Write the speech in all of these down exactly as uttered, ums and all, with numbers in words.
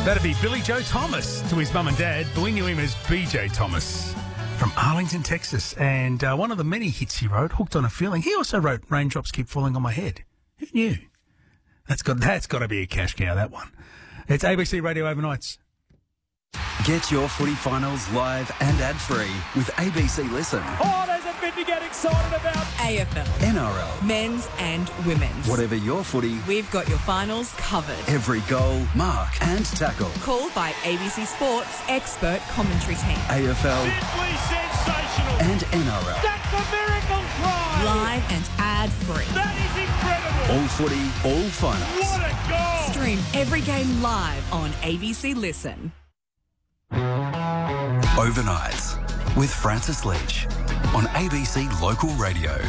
That'd be Billy Joe Thomas to his mum and dad, but we knew him as B J Thomas from Arlington, Texas. And uh, one of the many hits he wrote, Hooked on a Feeling. He also wrote Raindrops Keep Falling on My Head. Who knew? That's got, that's got to be a cash cow, that one. It's A B C Radio Overnights. Get your footy finals live and ad-free with A B C Listen. Oh, there's a bit to get excited about. A F L, N R L, men's and women's. whatever your footy, We've got your finals covered. every goal, mark and tackle. Called by A B C Sports expert commentary team. A F L Simply sensational. and N R L. That's a miracle try. Live and ad-free. That is incredible. All footy, all finals. What a goal. Stream every game live on A B C Listen. Overnights with Francis Leach on A B C Local Radio.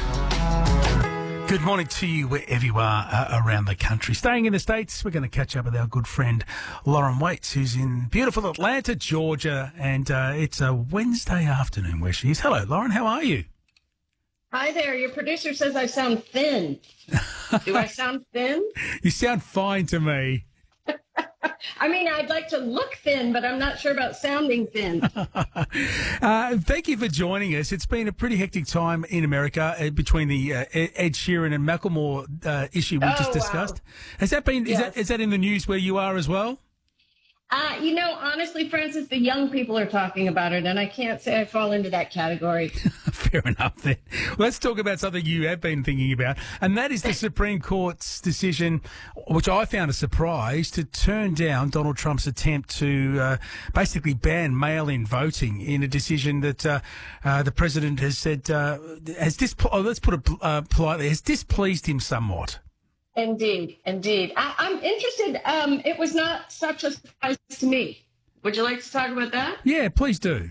Good morning to you wherever you are uh, around the country. Staying in the States, we're going to catch up with our good friend Lauren Waits, who's in beautiful Atlanta, Georgia, and uh, it's a Wednesday afternoon where she is. Hello, Lauren, how are you? Hi there. Your producer says I sound thin. Do I sound thin? You sound fine to me. I mean, I'd like to look thin, but I'm not sure about sounding thin. uh, thank you for joining us. It's been a pretty hectic time in America uh, between the uh, Ed Sheeran and Macklemore uh, issue we Oh, just discussed. wow. Has that been? Is Yes. that is that in the news where you are as well? Uh, you know, honestly, Francis, the young people are talking about it, and I can't say I fall into that category. Fair enough then. Let's talk about something you have been thinking about, and that is the Supreme Court's decision, which I found a surprise, to turn down Donald Trump's attempt to uh, basically ban mail-in voting in a decision that uh, uh, the president has said, uh, has displ- oh, let's put it uh, politely, has displeased him somewhat. Indeed, indeed. I, I'm interested. Um, it was not such a surprise to me. Would you like to talk about that? Yeah, please do.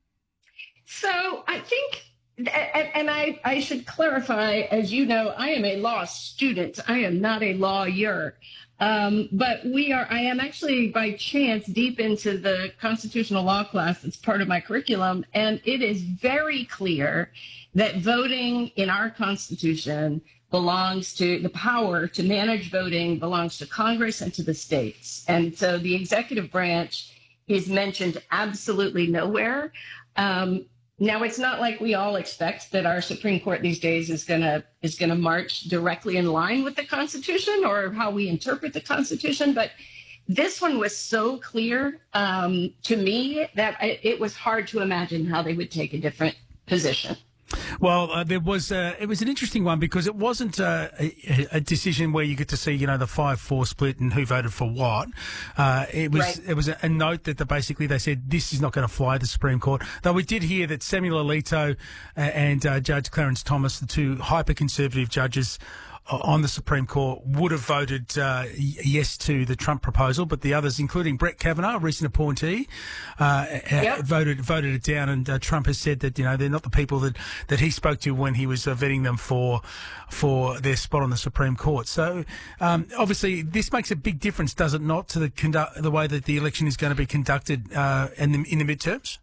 So I think, and, and I, I should clarify, as you know, I am a law student. I am not a lawyer. Um, but we are, I am actually by chance deep into the constitutional law class that's part of my curriculum. And it is very clear that voting in our Constitution belongs to the power to manage voting belongs to Congress and to the states. And so the executive branch is mentioned absolutely nowhere. Um, now, it's not like we all expect that our Supreme Court these days is going to is going to march directly in line with the Constitution or how we interpret the Constitution. But this one was so clear um, to me that I, it was hard to imagine how they would take a different position. Well, uh, there was uh, it was an interesting one because it wasn't uh, a, a decision where you get to see, you know, the five four split and who voted for what. Uh, it was Right. it was a, a note that the, basically they said this is not going to fly at the Supreme Court. Though we did hear that Samuel Alito uh, and uh, Judge Clarence Thomas, the two hyper-conservative judges on the Supreme Court, would have voted uh, yes to the Trump proposal, but the others, including Brett Kavanaugh, a recent appointee, uh, Yep. voted voted it down. And uh, Trump has said that, you know, they're not the people that, that he spoke to when he was uh, vetting them for for their spot on the Supreme Court. So um, obviously, this makes a big difference, does it not, to the conduct the way that the election is going to be conducted uh, in the in the midterms?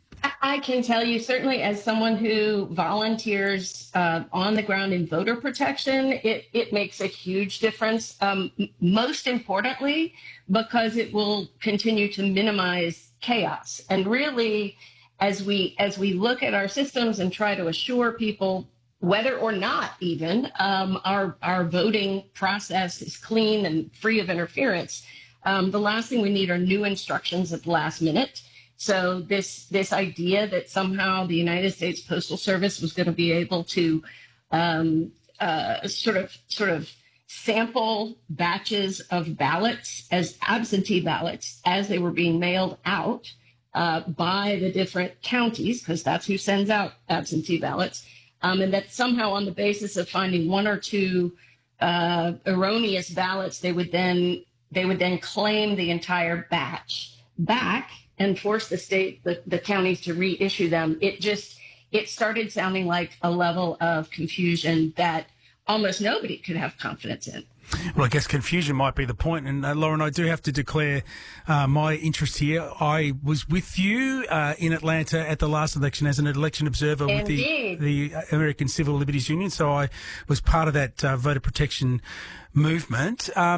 I can tell you, certainly as someone who volunteers uh, on the ground in voter protection, it, it makes a huge difference. Um, m- most importantly, because it will continue to minimize chaos. And really, as we as we look at our systems and try to assure people, whether or not even um, our our voting process is clean and free of interference, um, the last thing we need are new instructions at the last minute. So this this idea that somehow the United States Postal Service was going to be able to um, uh, sort of sort of sample batches of ballots as absentee ballots as they were being mailed out uh, by the different counties, because that's who sends out absentee ballots, um, and that somehow on the basis of finding one or two uh, erroneous ballots, they would then they would then claim the entire batch back and force the state, the, the counties to reissue them. It just, it started sounding like a level of confusion that almost nobody could have confidence in. Well, I guess confusion might be the point. And uh, Lauren, I do have to declare uh, my interest here. I was with you uh, in Atlanta at the last election as an election observer Indeed. with the, the American Civil Liberties Union. So I was part of that uh, voter protection movement. Um,